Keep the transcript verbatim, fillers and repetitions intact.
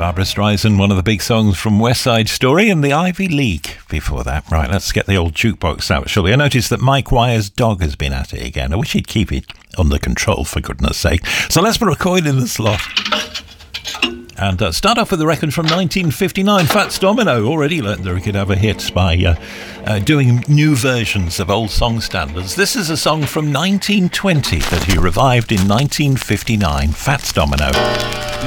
Barbra Streisand, one of the big songs from West Side Story, and the Ivy League before that. Right, let's get the old jukebox out, shall we? I noticed that Mike Wire's dog has been at it again. I wish he'd keep it under control, for goodness sake. So let's put a coin in the slot. And uh, start off with the record from nineteen fifty-nine. Fats Domino already learned that he could have a hit by uh, uh, doing new versions of old song standards. This is a song from nineteen twenty that he revived in nineteen fifty-nine. Fats Domino.